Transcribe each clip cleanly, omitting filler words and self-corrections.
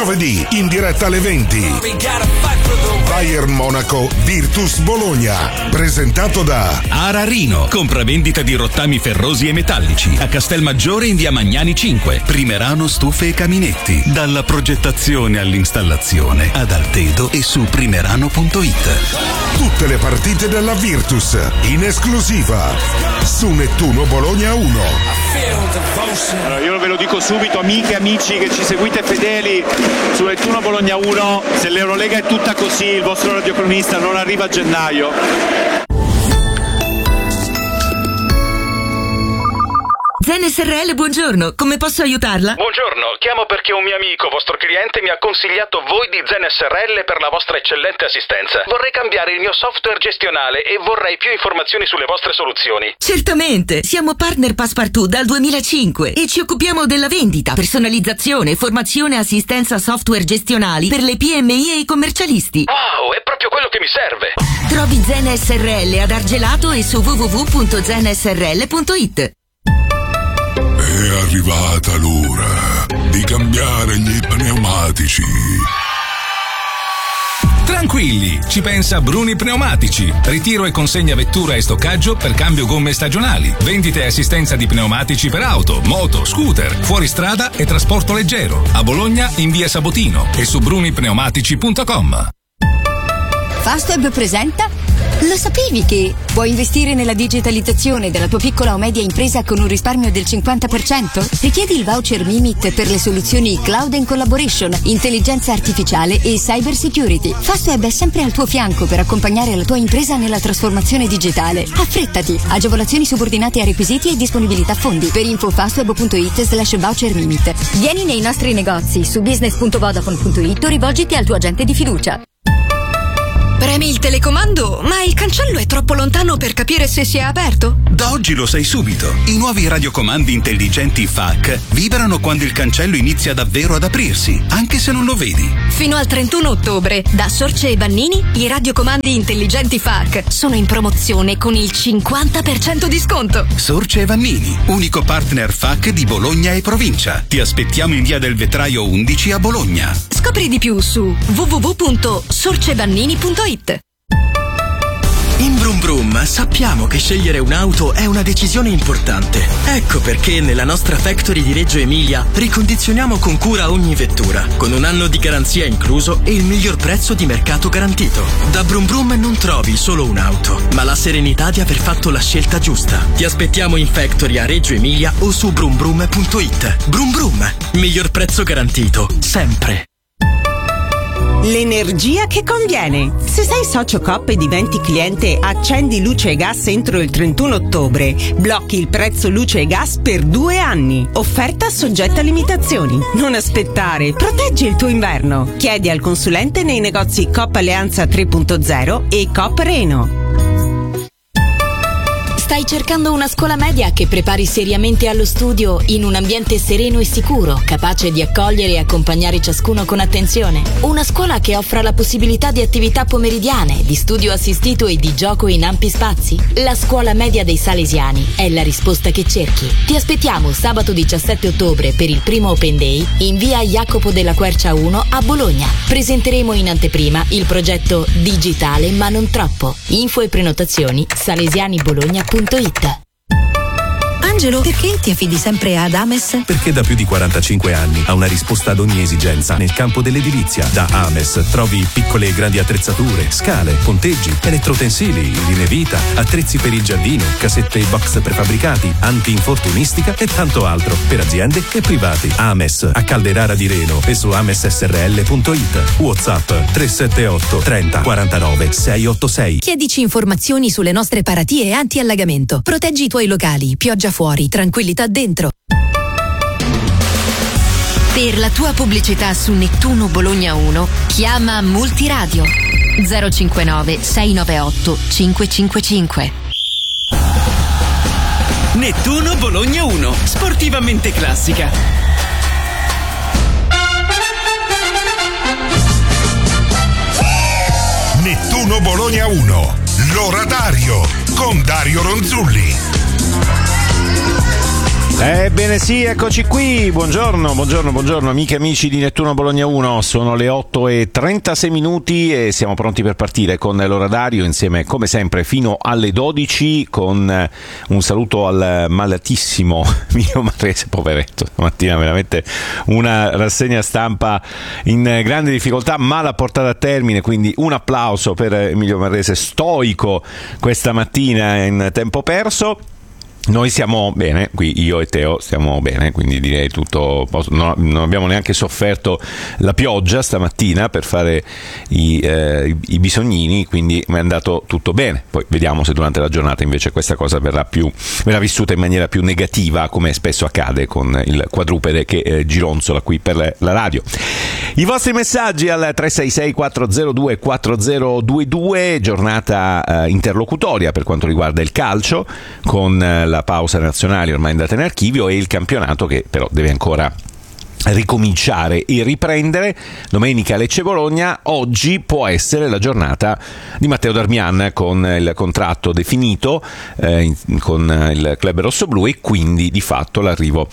Giovedì in diretta alle 20. Bayern Monaco Virtus Bologna, presentato da Ararino, compravendita di rottami ferrosi e metallici a Castelmaggiore in via Magnani 5. Primerano stufe e caminetti, dalla progettazione all'installazione ad Altedo e su primerano.it. Tutte le partite della Virtus in esclusiva su Nettuno Bologna 1. Allora, io ve lo dico subito, amiche e amici che ci seguite fedeli su Nettuno Bologna 1, se l'Eurolega è tutta così, il vostro radiocronista non arriva a gennaio. Zen SRL, buongiorno, come posso aiutarla? Buongiorno, chiamo perché un mio amico, vostro cliente, mi ha consigliato voi di Zen SRL per la vostra eccellente assistenza. Vorrei cambiare il mio software gestionale e vorrei più informazioni sulle vostre soluzioni. Certamente, siamo partner Passepartout dal 2005 e ci occupiamo della vendita, personalizzazione, formazione e assistenza software gestionali per le PMI e i commercialisti. Wow, è proprio quello che mi serve. Trovi Zen SRL ad Argelato e su www.zensrl.it. È arrivata l'ora di cambiare gli pneumatici. Tranquilli, ci pensa Bruni Pneumatici. Ritiro e consegna vettura e stoccaggio per cambio gomme stagionali. Vendite e assistenza di pneumatici per auto, moto, scooter, fuoristrada e trasporto leggero. A Bologna in via Sabotino e su brunipneumatici.com. Fastweb presenta. Lo sapevi che puoi investire nella digitalizzazione della tua piccola o media impresa con un risparmio del 50%? Richiedi il voucher Mimit per le soluzioni Cloud and Collaboration, intelligenza artificiale e cyber security. Fastweb è sempre al tuo fianco per accompagnare la tua impresa nella trasformazione digitale. Affrettati! Agevolazioni subordinate a requisiti e disponibilità fondi. Per info fastweb.it/voucher Mimit. Vieni nei nostri negozi su business.vodafone.it o rivolgiti al tuo agente di fiducia. Premi il telecomando, ma il cancello è troppo lontano per capire se si è aperto? Da oggi lo sai subito. I nuovi radiocomandi intelligenti FAC vibrano quando il cancello inizia davvero ad aprirsi, anche se non lo vedi. Fino al 31 ottobre, da Sorce e Vannini, i radiocomandi intelligenti FAC sono in promozione con il 50% di sconto. Sorce e Vannini, unico partner FAC di Bologna e provincia. Ti aspettiamo in via del Vetraio 11 a Bologna. Scopri di più su www.sorcevannini.it. In Brum Brum sappiamo che scegliere un'auto è una decisione importante. Ecco perché nella nostra factory di Reggio Emilia ricondizioniamo con cura ogni vettura, con un anno di garanzia incluso e il miglior prezzo di mercato garantito. Da Brum Brum non trovi solo un'auto, ma la serenità di aver fatto la scelta giusta. Ti aspettiamo in factory a Reggio Emilia o su brumbrum.it. Brum Brum, miglior prezzo garantito, sempre. L'energia che conviene. Se sei socio Coop e diventi cliente Accendi Luce e Gas entro il 31 ottobre, blocchi il prezzo luce e gas per 2 anni. Offerta soggetta a limitazioni. Non aspettare, proteggi il tuo inverno. Chiedi al consulente nei negozi Coop Alleanza 3.0 e Coop Reno. Stai cercando una scuola media che prepari seriamente allo studio in un ambiente sereno e sicuro, capace di accogliere e accompagnare ciascuno con attenzione? Una scuola che offra la possibilità di attività pomeridiane, di studio assistito e di gioco in ampi spazi? La scuola media dei Salesiani è la risposta che cerchi. Ti aspettiamo sabato 17 ottobre per il primo Open Day in via Jacopo della Quercia 1 a Bologna. Presenteremo in anteprima il progetto Digitale ma non troppo. Info e prenotazioni salesianibologna.it. Angelo, perché ti affidi sempre ad Ames? Perché da più di 45 anni ha una risposta ad ogni esigenza nel campo dell'edilizia. Da Ames trovi piccole e grandi attrezzature, scale, ponteggi, elettrotensili, linee vita, attrezzi per il giardino, casette e box prefabbricati, anti-infortunistica e tanto altro per aziende e privati. Ames a Calderara di Reno e su amessrl.it. WhatsApp 378 30 49 686. Chiedici informazioni sulle nostre paratie anti-allagamento. Proteggi i tuoi locali, pioggia fuori, tranquillità dentro. Per la tua pubblicità su Nettuno Bologna 1 chiama Multiradio 059 698 555. Nettuno Bologna 1, sportivamente classica. Nettuno Bologna 1, l'oratario con Dario Ronzulli. Ebbene sì, eccoci qui, buongiorno amiche e amici di Nettuno Bologna 1, sono le 8:36 e siamo pronti per partire con l'ora d'ario insieme come sempre fino alle 12 con un saluto al malatissimo Emilio Marrese, poveretto, stamattina veramente una rassegna stampa in grande difficoltà ma l'ha portata a termine, quindi un applauso per Emilio Marrese, stoico questa mattina in tempo perso. Noi siamo bene, qui io e Teo stiamo bene, quindi direi tutto, non abbiamo neanche sofferto la pioggia stamattina per fare i bisognini, quindi è andato tutto bene. Poi vediamo se durante la giornata invece questa cosa verrà vissuta in maniera più negativa, come spesso accade con il quadrupede che gironzola qui per la radio. I vostri messaggi al 366 402 4022, giornata interlocutoria per quanto riguarda il calcio, con la pausa nazionale ormai andata in archivio e il campionato che però deve ancora ricominciare e riprendere. Domenica Lecce-Bologna, oggi può essere la giornata di Matteo Darmian con il contratto definito con il club rossoblu e quindi di fatto l'arrivo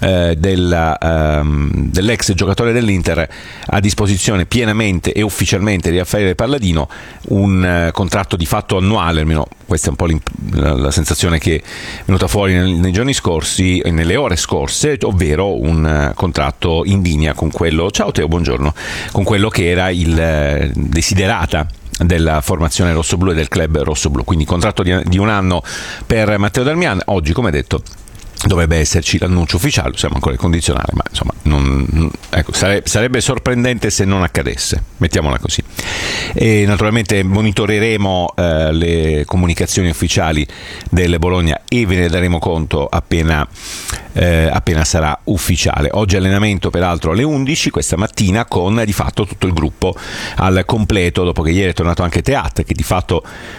dell'ex giocatore dell'Inter a disposizione pienamente e ufficialmente di Raffaele Palladino, un contratto di fatto annuale, almeno questa è un po' la sensazione che è venuta fuori nei giorni scorsi e nelle ore scorse, ovvero un contratto in linea con quello, ciao Teo, buongiorno, con quello che era il desiderata della formazione rossoblu e del club rossoblu, quindi contratto di un anno per Matteo Darmian. Oggi, come detto, dovrebbe esserci l'annuncio ufficiale, siamo ancora in condizionale, ma insomma sarebbe sorprendente se non accadesse, mettiamola così. E naturalmente monitoreremo le comunicazioni ufficiali del Bologna e ve ne daremo conto appena sarà ufficiale. Oggi allenamento peraltro alle 11 questa mattina con di fatto tutto il gruppo al completo, dopo che ieri è tornato anche Teat, che di fatto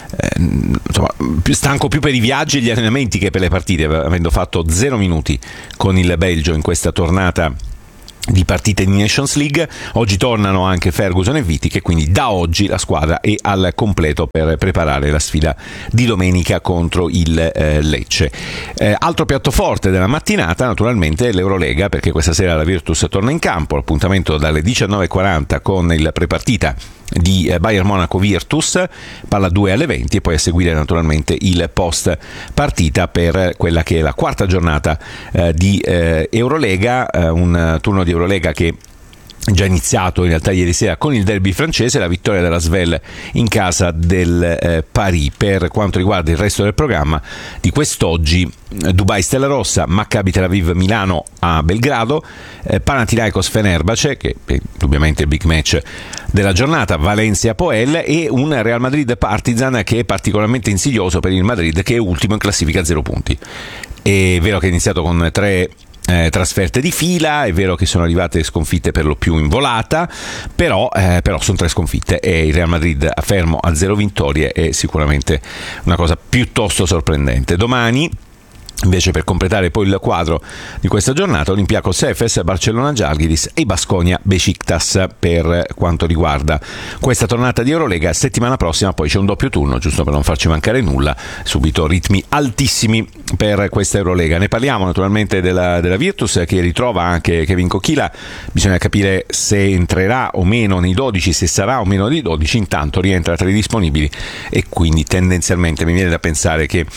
stanco più per i viaggi e gli allenamenti che per le partite, avendo fatto 0 minuti con il Belgio in questa tornata di partite di Nations League. Oggi tornano anche Ferguson e Viti, che quindi da oggi la squadra è al completo per preparare la sfida di domenica contro il Lecce. Altro piatto forte della mattinata naturalmente è l'Eurolega, perché questa sera la Virtus torna in campo, appuntamento dalle 19:40 con il prepartita di Bayern Monaco Virtus, palla 2 alle 20 e poi a seguire naturalmente il post partita per quella che è la quarta giornata di Eurolega, un turno di Eurolega che già iniziato in realtà ieri sera con il derby francese, la vittoria della Svel in casa del Paris. Per quanto riguarda il resto del programma di quest'oggi, Dubai Stella Rossa, Maccabi Tel Aviv Milano a Belgrado, Panathinaikos Fenerbahce, che è ovviamente il big match della giornata, Valencia Poel, e un Real Madrid Partizan che è particolarmente insidioso per il Madrid, che è ultimo in classifica a 0 punti. È vero che è iniziato con 3 trasferte di fila, è vero che sono arrivate sconfitte per lo più in volata, però sono 3 sconfitte e il Real Madrid fermo a 0 vittorie è sicuramente una cosa piuttosto sorprendente. Domani invece, per completare poi il quadro di questa giornata, Olympiacos Efes, Barcellona Žalgiris e Baskonia Besiktas per quanto riguarda questa tornata di Eurolega. Settimana prossima poi c'è un doppio turno, giusto per non farci mancare nulla, subito ritmi altissimi per questa Eurolega. Ne parliamo naturalmente della Virtus, che ritrova anche Kevin Kokila, bisogna capire se entrerà o meno nei 12, se sarà o meno nei 12, intanto rientra tra i disponibili e quindi tendenzialmente mi viene da pensare che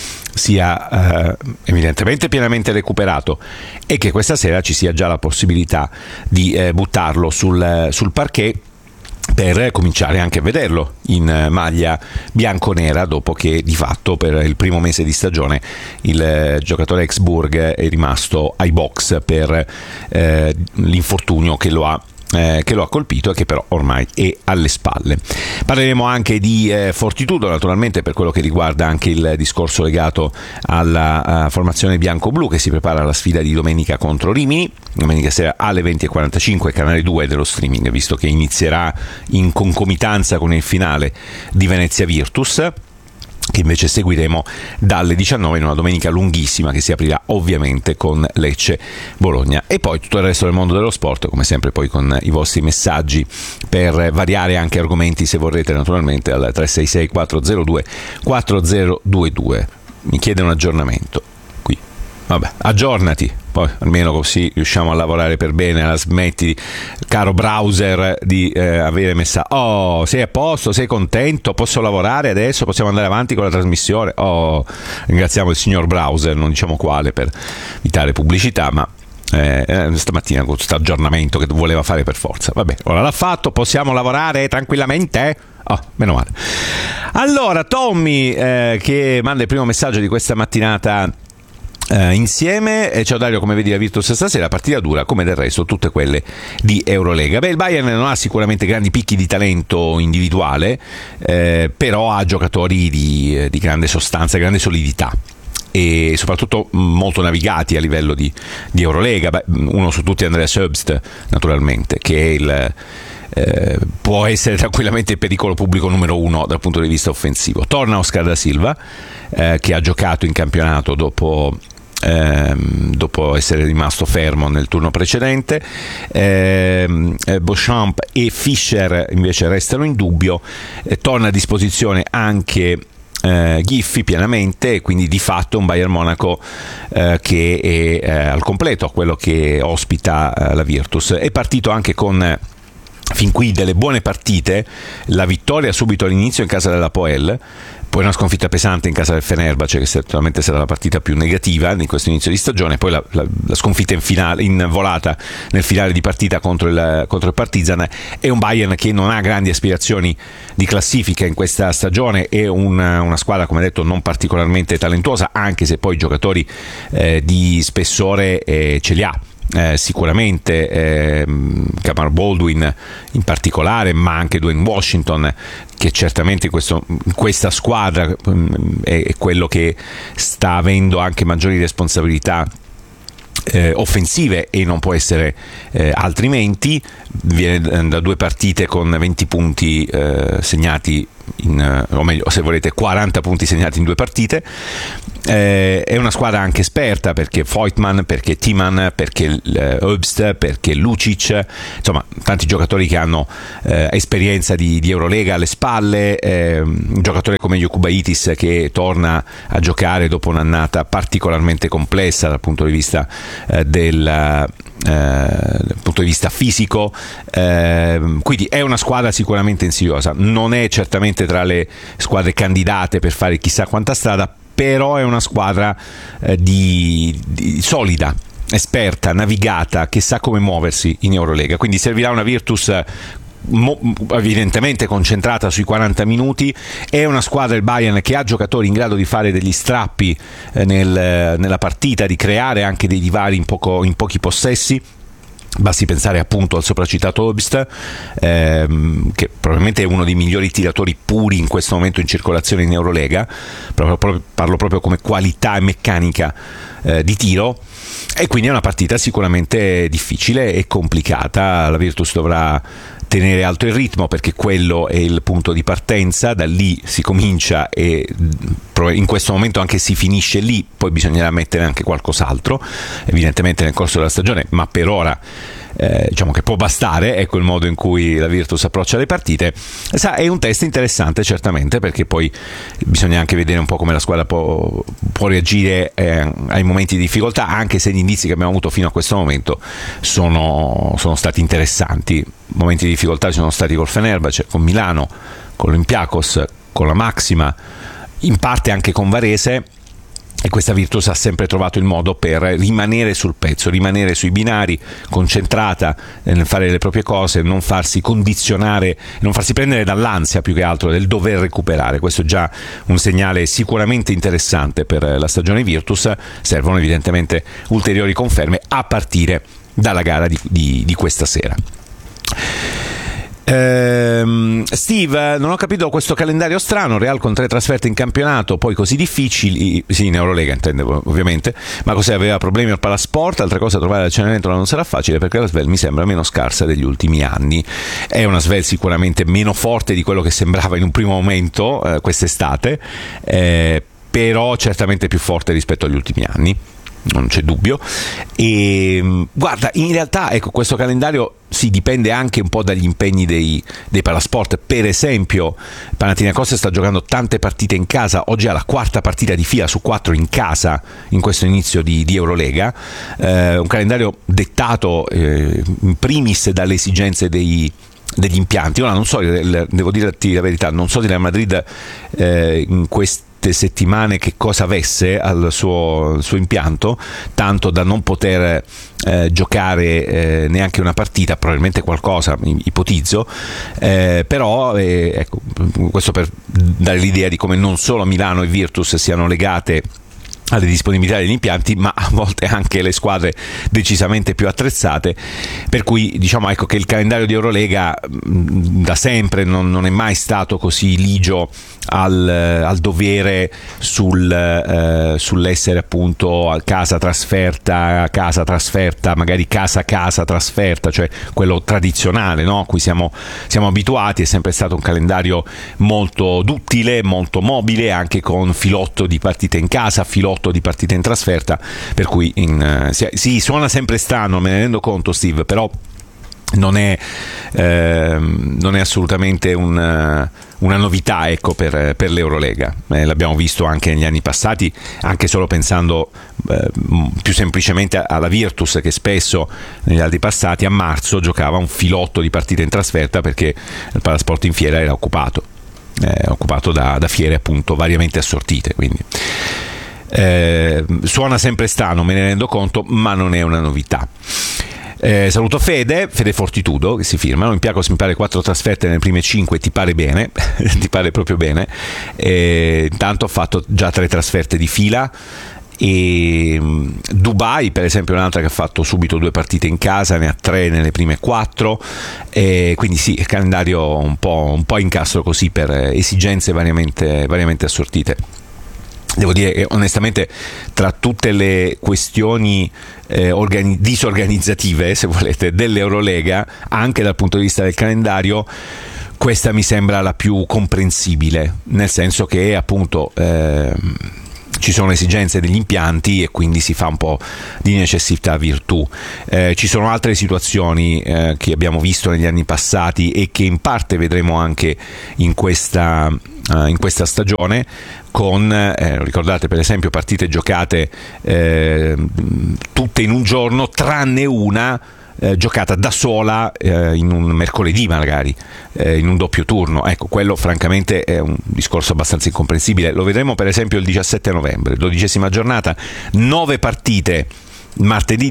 sia evidentemente pienamente recuperato e che questa sera ci sia già la possibilità di buttarlo sul parquet per cominciare anche a vederlo in maglia bianconera, dopo che di fatto per il primo mese di stagione il giocatore ex Burg è rimasto ai box per l'infortunio che lo ha colpito e che però ormai è alle spalle. Parleremo anche di Fortitudo, naturalmente, per quello che riguarda anche il discorso legato alla formazione bianco-blu che si prepara alla sfida di domenica contro Rimini, domenica sera alle 20:45, canale 2 dello streaming, visto che inizierà in concomitanza con il finale di Venezia Virtus, che invece seguiremo dalle 19 in una domenica lunghissima che si aprirà ovviamente con Lecce Bologna. E poi tutto il resto del mondo dello sport, come sempre poi con i vostri messaggi per variare anche argomenti, se vorrete, naturalmente al 366 402 4022. Mi chiede un aggiornamento qui Vabbè, aggiornati, poi almeno così riusciamo a lavorare per bene. La smetti, caro browser, di avere messaggi. Oh, sei a posto, sei contento, posso lavorare adesso, possiamo andare avanti con la trasmissione. Oh, ringraziamo il signor browser, non diciamo quale per evitare pubblicità, ma stamattina con questo aggiornamento che voleva fare per forza. Vabbè, ora l'ha fatto, possiamo lavorare tranquillamente. Oh, meno male. Allora, Tommy che manda il primo messaggio di questa mattinata insieme. Ciao Dario, come vedi la Virtus stasera? Partita dura come del resto tutte quelle di Eurolega. Beh, il Bayern non ha sicuramente grandi picchi di talento individuale, però ha giocatori di grande sostanza, grande solidità e soprattutto molto navigati a livello di Eurolega. Beh, uno su tutti è Andreas Öbst, naturalmente, che è può essere tranquillamente il pericolo pubblico numero uno dal punto di vista offensivo. Torna Oscar da Silva, che ha giocato in campionato dopo essere rimasto fermo nel turno precedente. Beauchamp e Fischer invece restano in dubbio. Torna a disposizione anche Giffy pienamente, quindi di fatto un Bayern Monaco che è al completo, quello che ospita la Virtus. È partito anche con fin qui delle buone partite, la vittoria subito all'inizio in casa dell'Hapoel, poi una sconfitta pesante in casa del Fenerbahce, che sicuramente sarà la partita più negativa di questo inizio di stagione, poi la sconfitta in volata nel finale di partita contro il Partizan. È un Bayern che non ha grandi aspirazioni di classifica in questa stagione, è una squadra, come detto, non particolarmente talentuosa, anche se poi giocatori di spessore ce li ha. Sicuramente Kamar Baldwin in particolare, ma anche Dwayne Washington, che certamente in questa squadra è quello che sta avendo anche maggiori responsabilità offensive, e non può essere altrimenti. Viene da 2 partite con 20 punti segnati o meglio, se volete, 40 punti segnati in 2 partite. È una squadra anche esperta, perché Voigtmann, perché Thiemann, perché Öbst, perché Lucic, insomma tanti giocatori che hanno esperienza di Eurolega alle spalle. Un giocatore come Jokubaitis che torna a giocare dopo un'annata particolarmente complessa dal punto di vista dal punto di vista fisico, quindi è una squadra sicuramente insidiosa, non è certamente tra le squadre candidate per fare chissà quanta strada, però è una squadra solida, esperta, navigata, che sa come muoversi in Eurolega. Quindi servirà una Virtus evidentemente concentrata sui 40 minuti. È una squadra, il Bayern, che ha giocatori in grado di fare degli strappi nella partita, di creare anche dei divari in pochi possessi. Basti pensare appunto al sopracitato Öbst, che probabilmente è uno dei migliori tiratori puri in questo momento in circolazione in Eurolega. Parlo proprio come qualità e meccanica di tiro, e quindi è una partita sicuramente difficile e complicata. La Virtus dovrà tenere alto il ritmo, perché quello è il punto di partenza, da lì si comincia e in questo momento anche si finisce lì. Poi bisognerà mettere anche qualcos'altro evidentemente nel corso della stagione, ma per ora diciamo che può bastare. Ecco il modo in cui la Virtus approccia le partite. È un test interessante certamente, perché poi bisogna anche vedere un po' come la squadra può reagire ai momenti di difficoltà, anche se gli indizi che abbiamo avuto fino a questo momento sono stati interessanti. Momenti di difficoltà ci sono stati col Fenerbahce, con Milano, con l'Olympiakos, con la Maxima, in parte anche con Varese, e questa Virtus ha sempre trovato il modo per rimanere sul pezzo, rimanere sui binari, concentrata nel fare le proprie cose, non farsi condizionare, non farsi prendere dall'ansia più che altro del dover recuperare. Questo è già un segnale sicuramente interessante per la stagione Virtus. Servono evidentemente ulteriori conferme a partire dalla gara di questa sera. Steve, non ho capito questo calendario strano, Real con 3 trasferte in campionato, poi così difficili, sì, in Eurolega intendevo ovviamente, ma cos'è, aveva problemi al Palasport? Altra cosa, trovare la Cenerentola non sarà facile, perché la Svel mi sembra meno scarsa degli ultimi anni. È una Svel sicuramente meno forte di quello che sembrava in un primo momento quest'estate, però certamente più forte rispetto agli ultimi anni, non c'è dubbio. E guarda, in realtà ecco, questo calendario sì, dipende anche un po' dagli impegni dei Palasport. Per esempio Panathinaikos sta giocando tante partite in casa, oggi ha la 4ª partita di fila su 4 in casa in questo inizio di Eurolega, un calendario dettato in primis dalle esigenze degli impianti. Ora non so, devo dirti la verità, non so di Real Madrid in queste settimane che cosa avesse al suo impianto, tanto da non poter giocare neanche una partita, probabilmente qualcosa ipotizzo, però ecco, questo per dare l'idea di come non solo Milano e Virtus siano legate alle disponibilità degli impianti, ma a volte anche le squadre decisamente più attrezzate, per cui diciamo, ecco, che il calendario di Eurolega da sempre non è mai stato così ligio al dovere sull'essere appunto a casa trasferta, magari casa trasferta, cioè quello tradizionale, no? A cui siamo abituati. È sempre stato un calendario molto duttile, molto mobile, anche con filotto di partite in casa, filotto di partite in trasferta, per cui sì, suona sempre strano, me ne rendo conto, Steve, però non è assolutamente una novità, ecco, per l'Eurolega. L'abbiamo visto anche negli anni passati, anche solo pensando più semplicemente alla Virtus, che spesso negli anni passati a marzo giocava un filotto di partite in trasferta perché il Palasport in fiera era occupato da fiere appunto variamente assortite, quindi suona sempre strano, me ne rendo conto, ma non è una novità. Saluto Fede Fortitudo, che si firma. Olympiacos mi pare 4 trasferte nelle prime 5, ti pare bene? Ti pare proprio bene? Intanto ha fatto già 3 trasferte di fila, e Dubai per esempio è un'altra che ha fatto subito 2 partite in casa, ne ha 3 nelle prime 4, quindi sì, il calendario un po' incastro così per esigenze variamente assortite. Devo dire che onestamente tra tutte le questioni disorganizzative, se volete, dell'Eurolega, anche dal punto di vista del calendario, questa mi sembra la più comprensibile, nel senso che appunto ci sono esigenze degli impianti e quindi si fa un po' di necessità virtù. Ci sono altre situazioni che abbiamo visto negli anni passati e che in parte vedremo anche in questa stagione, con ricordate per esempio partite giocate tutte in un giorno tranne una giocata da sola in un mercoledì, magari in un doppio turno. Ecco, quello francamente è un discorso abbastanza incomprensibile. Lo vedremo per esempio il 17 novembre, 12ª giornata, 9 partite martedì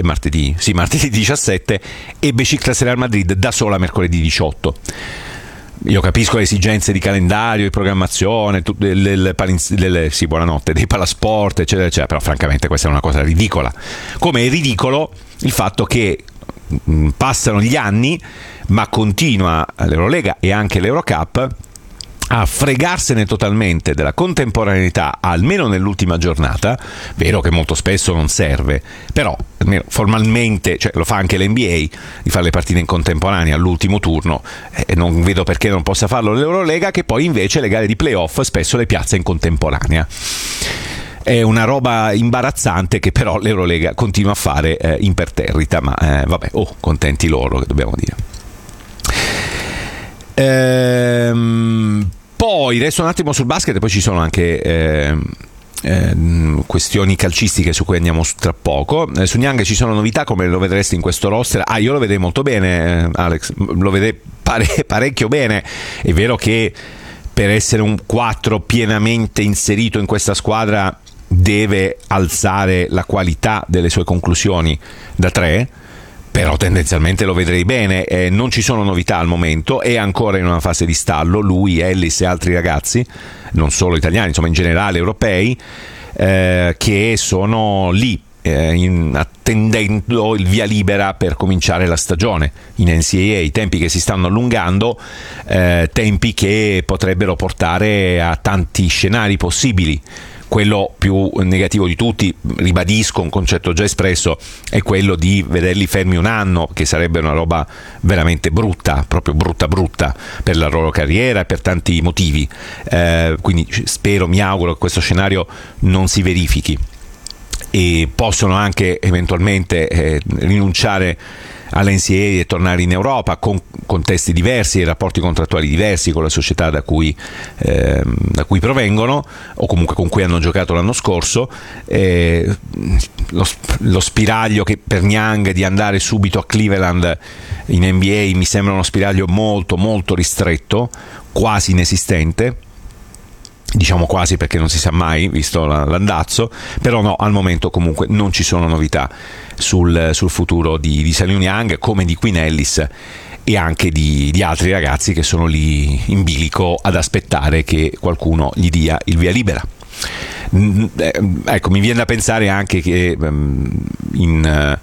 17 e Besiktas Real Madrid da sola mercoledì 18. Io capisco le esigenze di calendario, di programmazione, buonanotte, dei Palasport, eccetera, eccetera, però francamente questa è una cosa ridicola. Come è ridicolo il fatto che passano gli anni, ma continua l'Eurolega e anche l'Eurocup a fregarsene totalmente della contemporaneità, almeno nell'ultima giornata. Vero che molto spesso non serve, però almeno formalmente, cioè, lo fa anche l'NBA di fare le partite in contemporanea all'ultimo turno, e non vedo perché non possa farlo l'Eurolega, che poi invece le gare di playoff spesso le piazza in contemporanea. È una roba imbarazzante che però l'Eurolega continua a fare imperterrita, ma vabbè, contenti loro, che dobbiamo dire. Poi resto un attimo sul basket, e poi ci sono anche questioni calcistiche su cui andiamo tra poco. Su Niang ci sono novità, come lo vedreste in questo roster. Io lo vedrei molto bene, Alex, lo vedrei parecchio bene. È vero che per essere un 4 pienamente inserito in questa squadra deve alzare la qualità delle sue conclusioni da 3, però tendenzialmente lo vedrei bene. Non ci sono novità al momento, è ancora in una fase di stallo lui, Ellis e altri ragazzi, non solo italiani, insomma in generale europei, che sono lì attendendo il via libera per cominciare la stagione in NCAA. I tempi che si stanno allungando, tempi che potrebbero portare a tanti scenari possibili. Quello più negativo di tutti, ribadisco un concetto già espresso, è quello di vederli fermi un anno, che sarebbe una roba veramente brutta, proprio brutta per la loro carriera e per tanti motivi. Quindi mi auguro che questo scenario non si verifichi, e possono anche eventualmente rinunciare all'NCAA e tornare in Europa con contesti diversi e rapporti contrattuali diversi con la società da cui provengono, o comunque con cui hanno giocato l'anno scorso. Lo spiraglio che per Niang di andare subito a Cleveland in NBA mi sembra uno spiraglio molto molto ristretto, quasi inesistente. Diciamo quasi perché non si sa mai, visto l'andazzo, però no, al momento comunque non ci sono novità sul futuro di Saliu Niang, come di Quinn Ellis e anche di altri ragazzi che sono lì in bilico ad aspettare che qualcuno gli dia il via libera. Ecco, mi viene da pensare anche che in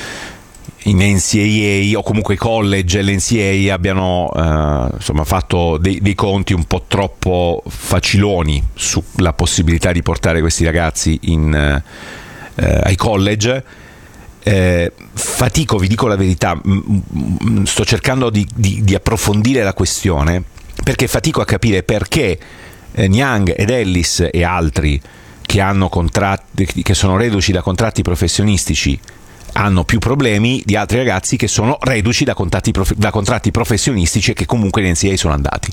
NCAA o comunque college e l'NCAA abbiano fatto dei conti un po' troppo faciloni sulla possibilità di portare questi ragazzi ai college. Fatico, vi dico la verità, sto cercando di approfondire la questione, perché fatico a capire perché Niang ed Ellis e altri che hanno contratti, che sono reduci da contratti professionistici, hanno più problemi di altri ragazzi che sono reduci da contratti professionistici e che comunque in NCAA sono andati.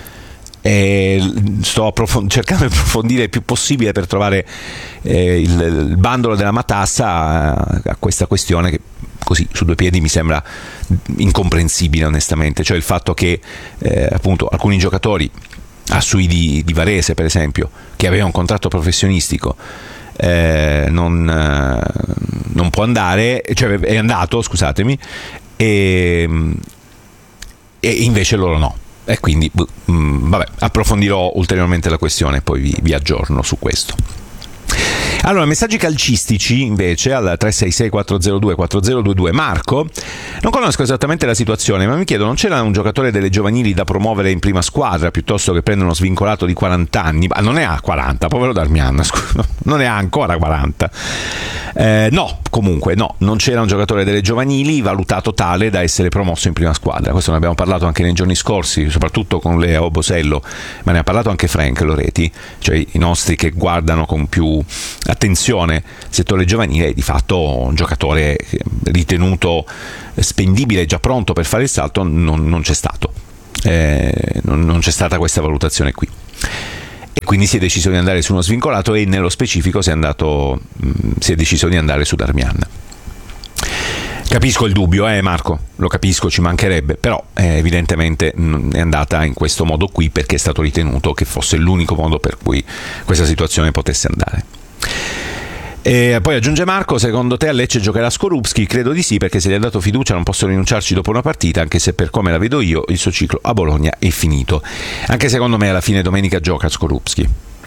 Sto cercando di approfondire il più possibile per trovare il bandolo della matassa a questa questione che così su due piedi mi sembra incomprensibile, onestamente. Cioè il fatto che appunto alcuni giocatori, Assui di Varese per esempio, che aveva un contratto professionistico, non può andare, cioè è andato, scusatemi, e invece loro no. E quindi vabbè, approfondirò ulteriormente la questione e poi vi aggiorno su questo. Allora, messaggi calcistici invece al 366-402-4022. Marco: non conosco esattamente la situazione, ma mi chiedo, non c'era un giocatore delle giovanili da promuovere in prima squadra piuttosto che prendere uno svincolato di 40 anni? Ma non ne ha 40, povero Darmian, scusa, non ne ha ancora 40. No, comunque no, non c'era un giocatore delle giovanili valutato tale da essere promosso in prima squadra. Questo ne abbiamo parlato anche nei giorni scorsi, soprattutto con Leo Bosello, ma ne ha parlato anche Frank Loreti, cioè i nostri che guardano con più attenzione il settore giovanile. Di fatto un giocatore ritenuto spendibile, già pronto per fare il salto, non c'è stato, non c'è stata questa valutazione qui, e quindi si è deciso di andare su uno svincolato, e nello specifico si è deciso di andare su Darmian. Capisco il dubbio, Marco, lo capisco, ci mancherebbe, però evidentemente è andata in questo modo qui perché è stato ritenuto che fosse l'unico modo per cui questa situazione potesse andare. E poi aggiunge Marco: secondo te a Lecce giocherà Skorupski? Credo di sì, perché se gli ha dato fiducia non posso rinunciarci dopo una partita, anche se per come la vedo io il suo ciclo a Bologna è finito. Anche secondo me alla fine domenica gioca Skorupski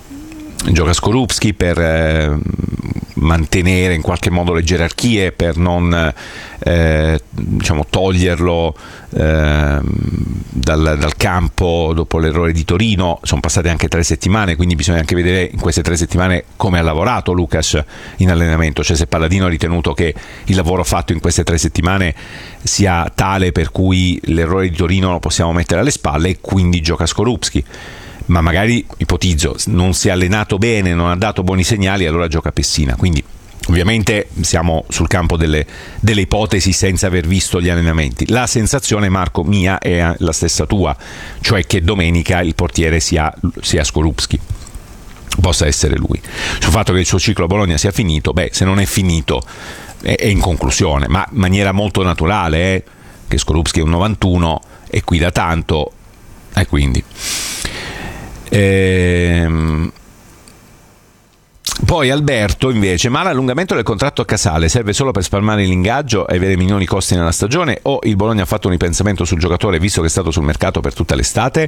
per mantenere in qualche modo le gerarchie, per non toglierlo dal campo dopo l'errore di Torino. Sono passate anche 3 settimane, quindi bisogna anche vedere in queste 3 settimane come ha lavorato Lucas in allenamento, cioè se Palladino ha ritenuto che il lavoro fatto in queste 3 settimane sia tale per cui l'errore di Torino lo possiamo mettere alle spalle e quindi gioca Skorupski. Ma magari, ipotizzo, non si è allenato bene, non ha dato buoni segnali, allora gioca Pessina. Quindi ovviamente siamo sul campo delle ipotesi senza aver visto gli allenamenti. La sensazione, Marco, mia è la stessa tua, cioè che domenica il portiere sia Skorupski, possa essere lui. Sul fatto che il suo ciclo a Bologna sia finito, se non è finito è in conclusione, ma in maniera molto naturale, che Skorupski è un 91 e qui da tanto, e quindi poi Alberto invece: ma l'allungamento del contratto a Casale serve solo per spalmare l'ingaggio e avere minori costi nella stagione, o il Bologna ha fatto un ripensamento sul giocatore visto che è stato sul mercato per tutta l'estate?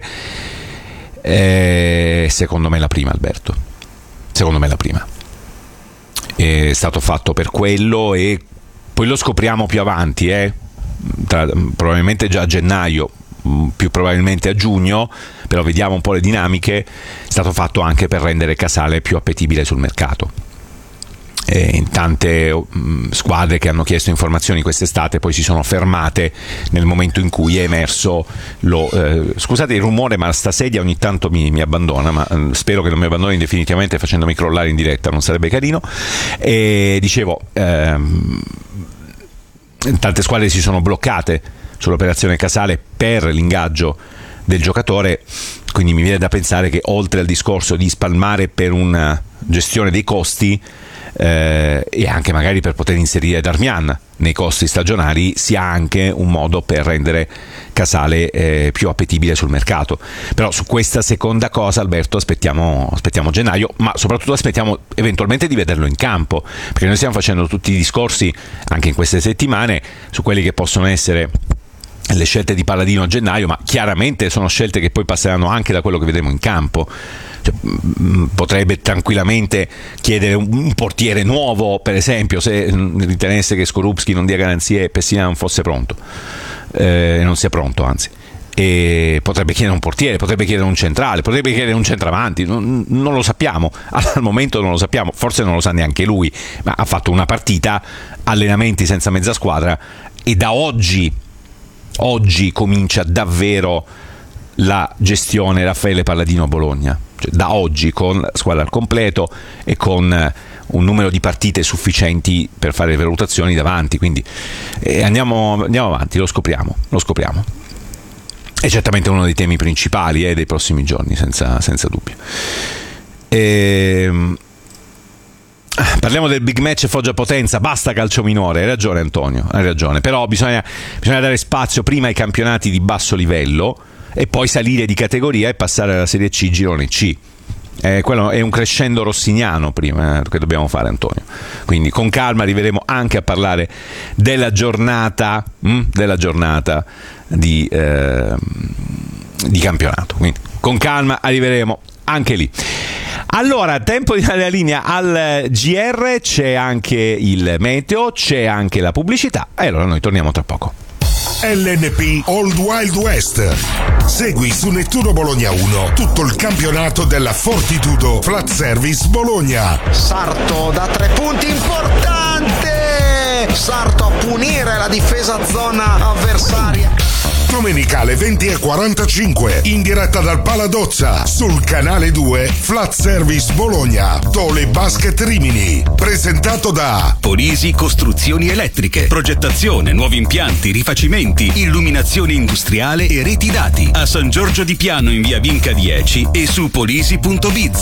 Secondo me la prima, Alberto, secondo me la prima è stato fatto per quello, e poi lo scopriamo più avanti, probabilmente già a gennaio, più probabilmente a giugno, però vediamo un po' le dinamiche. È stato fatto anche per rendere Casale più appetibile sul mercato. In tante squadre che hanno chiesto informazioni quest'estate poi si sono fermate nel momento in cui è emerso scusate il rumore, ma sta sedia ogni tanto mi abbandona, ma spero che non mi abbandoni definitivamente facendomi crollare in diretta, non sarebbe carino. E dicevo, tante squadre si sono bloccate sull'operazione Casale per l'ingaggio del giocatore, quindi mi viene da pensare che oltre al discorso di spalmare per una gestione dei costi e anche magari per poter inserire Darmian nei costi stagionali, sia anche un modo per rendere Casale più appetibile sul mercato. Però su questa seconda cosa, Alberto, aspettiamo gennaio, ma soprattutto aspettiamo eventualmente di vederlo in campo, perché noi stiamo facendo tutti i discorsi anche in queste settimane su quelli che possono essere le scelte di Palladino a gennaio, ma chiaramente sono scelte che poi passeranno anche da quello che vedremo in campo. Cioè, potrebbe tranquillamente chiedere un portiere nuovo, per esempio, se ritenesse che Skorupski non dia garanzie e Pessina non fosse pronto, non sia pronto, anzi. E potrebbe chiedere un portiere, potrebbe chiedere un centrale, potrebbe chiedere un centravanti, non lo sappiamo, al momento non lo sappiamo, forse non lo sa neanche lui, ma ha fatto una partita, allenamenti senza mezza squadra, e da oggi comincia davvero la gestione Raffaele Palladino a Bologna, cioè da oggi, con squadra al completo e con un numero di partite sufficienti per fare le valutazioni davanti, quindi andiamo avanti, lo scopriamo. È certamente uno dei temi principali dei prossimi giorni, senza dubbio. Parliamo del big match Foggia Potenza, basta calcio minore, hai ragione Antonio, hai ragione, però bisogna dare spazio prima ai campionati di basso livello e poi salire di categoria e passare alla Serie C, girone C. Quello è un crescendo rossiniano prima che dobbiamo fare, Antonio, quindi con calma arriveremo anche a parlare della giornata di campionato, quindi con calma arriveremo anche lì. Allora, tempo di dare la linea al GR, c'è anche il meteo, c'è anche la pubblicità e allora noi torniamo tra poco. LNP Old Wild West. Segui su Nettuno Bologna 1 tutto il campionato della Fortitudo Flat Service Bologna. Sarto da 3 punti, importante! Sarto a punire la difesa zona avversaria. Domenicale 20:45 in diretta dal Paladozza sul canale 2 Flat Service Bologna, Tole Basket Rimini, presentato da Polisi Costruzioni Elettriche, progettazione, nuovi impianti, rifacimenti, illuminazione industriale e reti dati a San Giorgio di Piano in via Vinca 10 e su polisi.biz.